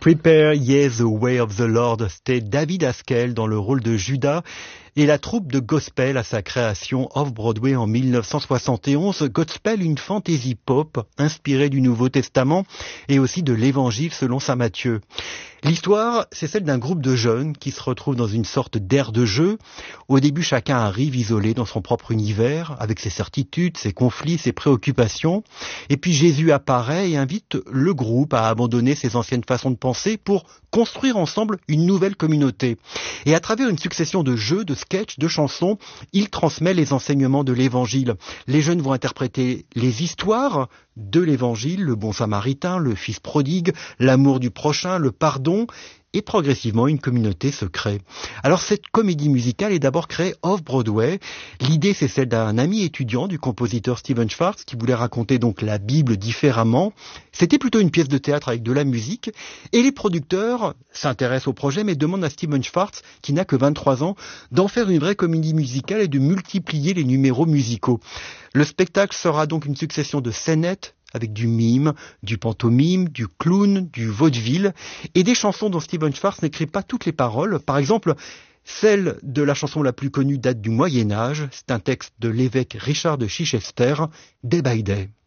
Prepare ye the way of the Lord, c'était David Haskell dans le rôle de Judas et la troupe de gospel à sa création Off-Broadway en 1971. Gospel, une fantaisie pop inspirée du Nouveau Testament et aussi de l'Évangile selon saint Matthieu. L'histoire, c'est celle d'un groupe de jeunes qui se retrouvent dans une sorte d'aire de jeu. Au début, chacun arrive isolé dans son propre univers, avec ses certitudes, ses conflits, ses préoccupations. Et puis Jésus apparaît et invite le groupe à abandonner ses anciennes façons de penser pour construire ensemble une nouvelle communauté. Et à travers une succession de jeux, de sketchs, de chansons, il transmet les enseignements de l'Évangile. Les jeunes vont interpréter les histoires de l'Évangile, le bon samaritain, le fils prodigue, l'amour du prochain, le pardon, et progressivement une communauté se crée. Alors cette comédie musicale est d'abord créée off-Broadway. L'idée c'est celle d'un ami étudiant du compositeur Stephen Schwartz qui voulait raconter donc la Bible différemment. C'était plutôt une pièce de théâtre avec de la musique et les producteurs s'intéressent au projet mais demandent à Stephen Schwartz, qui n'a que 23 ans, d'en faire une vraie comédie musicale et de multiplier les numéros musicaux. Le spectacle sera donc une succession de scénettes avec du mime, du pantomime, du clown, du vaudeville et des chansons dont Stephen Schwartz n'écrit pas toutes les paroles. Par exemple, celle de la chanson la plus connue date du Moyen-Âge. C'est un texte de l'évêque Richard de Chichester, Day by Day.